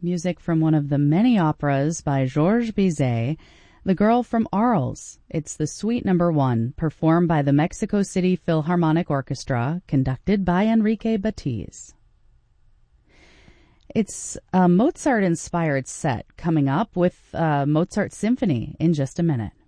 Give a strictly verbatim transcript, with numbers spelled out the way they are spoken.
music from one of the many operas by Georges Bizet, The Girl from Arles. It's the Suite Number One, performed by the Mexico City Philharmonic Orchestra, conducted by Enrique Batiz. It's a Mozart-inspired set coming up with uh, Mozart Symphony in just a minute.